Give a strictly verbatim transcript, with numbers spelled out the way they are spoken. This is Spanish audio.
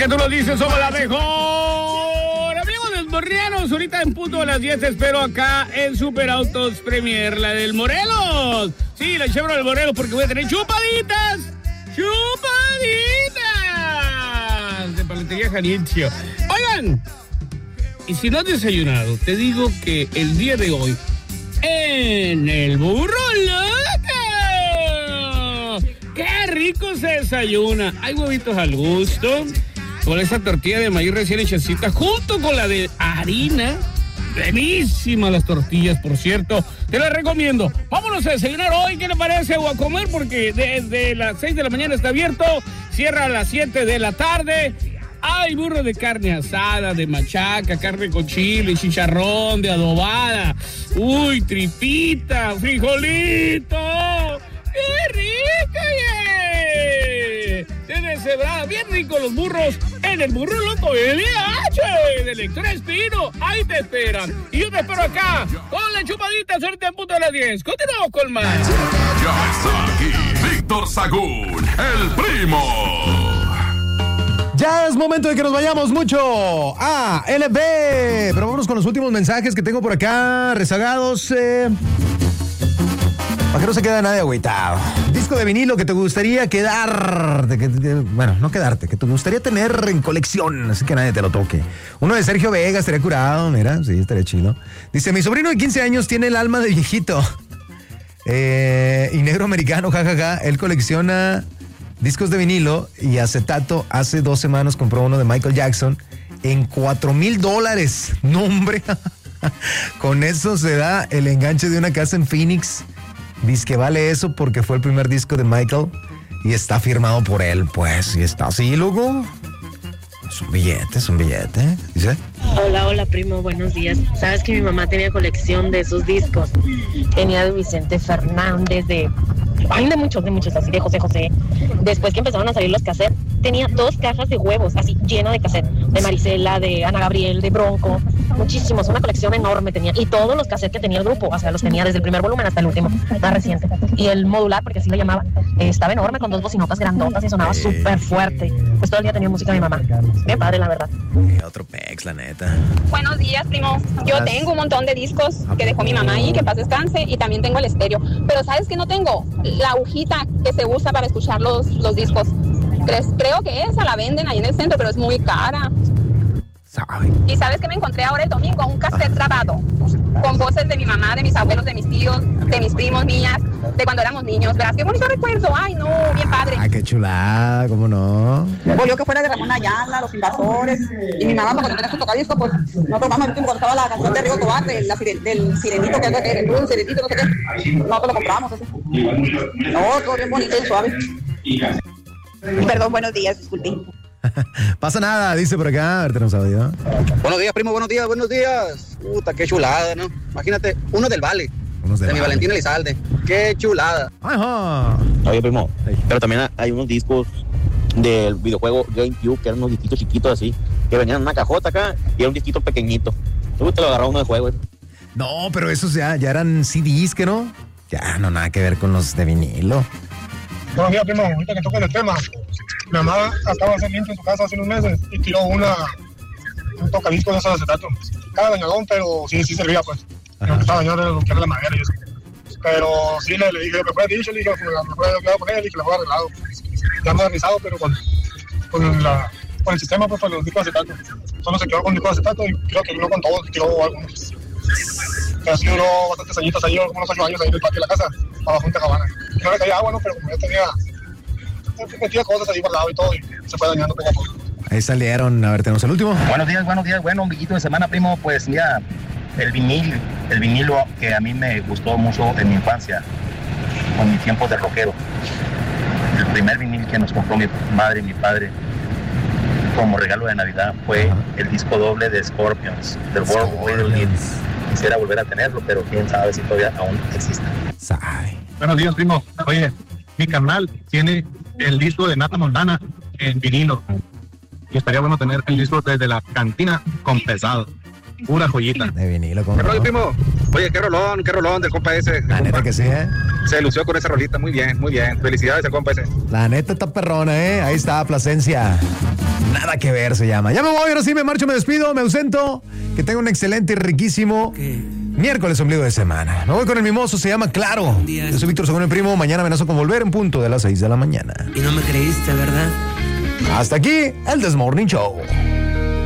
Porque tú lo dices, somos la mejor. Amigos del Morrianos, ahorita en punto a las diez te espero acá en Super Autos Premier, la del Morelos. Sí, la Chevrolet del Morelos, porque voy a tener chupaditas. ¡Chupaditas! De Paletería Janitzio. Oigan, y si no has desayunado, te digo que el día de hoy, en el Burro Loco, ¡qué rico se desayuna! Hay huevitos al gusto, con esa tortilla de maíz recién hechecita, junto con la de harina. Buenísimas las tortillas, por cierto. Te las recomiendo. Vámonos a desayunar hoy, ¿qué le parece? O a comer, porque desde las seis de la mañana está abierto, cierra a las siete de la tarde. Hay burro de carne asada, de machaca, carne con chile, chicharrón, de adobada. Uy, tripita, frijolito. ¡Qué rico, yeah! De deshebrada, bien rico los burros en el Burro Loco L H de Lector Espino. Ahí te esperan. Y yo te espero acá con la chupadita, suerte en punto de las diez. Continuamos con más. Ya está aquí Víctor Sagún, el primo. Ya es momento de que nos vayamos mucho a L B. Pero vámonos con los últimos mensajes que tengo por acá rezagados. Eh, para que no se quede nadie agüitado. Disco de vinilo que te gustaría quedarte. Que, que, bueno, no quedarte, que te gustaría tener en colección. Así que nadie te lo toque. Uno de Sergio Vega estaría curado. Mira, sí, estaría chido. Dice: mi sobrino de quince años tiene el alma de viejito. Eh, y negro americano, jajaja. Él colecciona discos de vinilo y acetato. Hace dos semanas compró uno de Michael Jackson en cuatro mil dólares. No, hombre. Con eso se da el enganche de una casa en Phoenix. Dice que vale eso porque fue el primer disco de Michael y está firmado por él. Pues, y está así, loco. Es un billete, es un billete. ¿Dice? Hola, hola, primo, buenos días. ¿Sabes que mi mamá tenía colección de esos discos? Tenía de Vicente Fernández, de... Ay, de muchos, de muchos, así de José José. Después que empezaron a salir los cassettes, tenía dos cajas de huevos, así, llena de cassettes. De Marisela, de Ana Gabriel, de Bronco. Muchísimos, una colección enorme tenía. Y todos los cassettes que tenía el grupo, o sea, los tenía desde el primer volumen hasta el último, más reciente. Y el modular, porque así lo llamaba, eh, estaba enorme con dos bocinotas grandotas y sonaba súper fuerte. Pues todo el día tenía música de mi mamá. Qué padre, la verdad. Qué otro pex, la neta. Buenos días, primo. Yo tengo un montón de discos que dejó mi mamá ahí, que paz descanse, y también tengo el estéreo. Pero ¿sabes qué no tengo? La agujita que se usa para escuchar los, los discos. Creo que esa la venden ahí en el centro, pero es muy cara. ¿Sabe? ¿Y sabes qué me encontré ahora el domingo? Un cassette grabado con voces de mi mamá, de mis abuelos, de mis tíos, de mis primos, mías, de cuando éramos niños. ¿Verdad? Qué bonito recuerdo. Ay, no, bien padre. Ay, qué chulada, ¿cómo no? Volvió que fuera de Ramón Ayala, Los Invasores. Y mi mamá, cuando tenía su tocadisco, pues nosotros vamos al último cuando estaba la canción de Río Tobar, de la, del Sirenito, que es de el Sirenito, no sé qué. Nosotros lo compramos. Ese. No, todo bien bonito y suave. Perdón, buenos días, disculpe. Pasa nada, dice por acá. A ver, tenemos audio. Buenos días, primo, buenos días, buenos días. Puta, qué chulada, ¿no? Imagínate, uno del Vale. Unos de de mi vale. Valentín Elizalde. Qué chulada. Ajá. Oye, primo, pero también hay unos discos del videojuego GameCube, que eran unos disquitos chiquitos así, que venían en una cajota acá y era un disquito pequeñito. Tú te lo agarrabas uno de juego. ¿eh? No, pero esos ya, ya eran C Ds, ¿que no? Ya, no, nada que ver con los de vinilo. Buenos días, primo. Ahorita que tocan el tema, mi mamá acaba de hacer limpio en su casa hace unos meses y tiró una un tocadiscos de esos acetato. Cada dañadón, pero sí, sí servía, pues. Lo que estaba dañado era lo que era la madera y eso. Pero sí le, le dije, me fue dicho, le dije, me fue quedado con él y que lo fue arreglado. Ya modernizado, pero con, con, la, con el sistema, pues, con los discos de acetato. Solo se quedó con discos de acetato y creo que no con todos, tiró algunos. Que así duró bastantes añitos ahí, unos ocho años ahí en el patio de la casa, abajo en Tejabana. No le caía agua, ¿no? Pero como ya tenía, metía cosas ahí por lado y todo, y se fue dañando poco a poco. Ahí salieron, a ver, tenemos el último. Buenos días, buenos días, bueno, un villito de semana, primo, pues mira, el vinil, el vinilo que a mí me gustó mucho en mi infancia, con mis tiempos de rockero. El primer vinil que nos compró mi madre y mi padre como regalo de Navidad fue el disco doble de Scorpions, del World Wide Lead. Quisiera volver a tenerlo, pero quién sabe si todavía aún existe. Sabe. Buenos días, primo. Oye, mi carnal tiene el disco de Nata Montana en vinilo. Y estaría bueno tener el disco desde la cantina con pesado. Una joyita. De vinilo, ¿cómo ¿Qué rollo, no? primo? Oye, qué rolón, qué rolón del compa ese. La neta que sí, ¿eh? Se lució con esa rolita, muy bien, muy bien. Felicidades al compa ese. La neta está perrona, ¿eh? Ahí está, Plasencia. Nada que ver se llama. Ya me voy, ahora sí me marcho, me despido, me ausento. Que tenga un excelente y riquísimo miércoles ombligo de semana. Me voy con el mimoso, se llama Claro. Yo soy Víctor Sagún, el primo. Mañana amenazo con volver en punto de las seis de la mañana. Y no me creíste, ¿verdad? Hasta aquí, el This Morning Show.